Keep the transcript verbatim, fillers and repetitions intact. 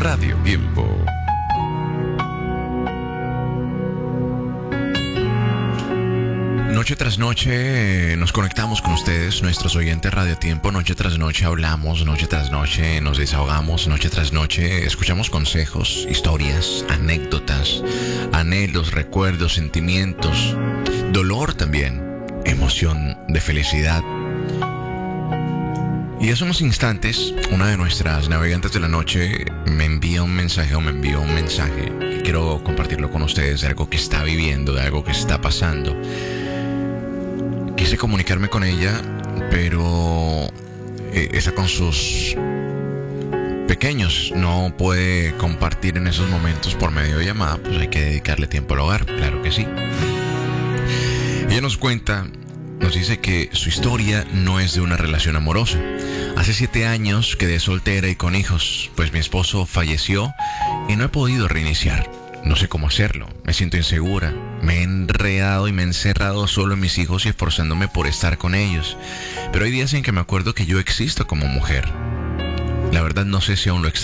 Radio Tiempo. Noche tras noche eh, nos conectamos con ustedes, nuestros oyentes Radio Tiempo. Noche tras noche hablamos, noche tras noche nos desahogamos, noche tras noche escuchamos consejos, historias, anécdotas, anhelos, recuerdos, sentimientos, dolor también, emoción de felicidad. Y hace unos instantes, una de nuestras navegantes de la noche me envía un mensaje o me envió un mensaje que quiero compartirlo con ustedes, de algo que está viviendo, de algo que está pasando. Quise comunicarme con ella, pero eh, está con sus pequeños, no puede compartir en esos momentos por medio de llamada, pues hay que dedicarle tiempo al hogar, claro que sí. Ella nos cuenta, nos dice que su historia no es de una relación amorosa. Hace siete años quedé soltera y con hijos, pues mi esposo falleció y no he podido reiniciar. No sé cómo hacerlo, me siento insegura, me he enredado y me he encerrado solo en mis hijos y esforzándome por estar con ellos. Pero hay días en que me acuerdo que yo existo como mujer. La verdad no sé si aún lo extraño.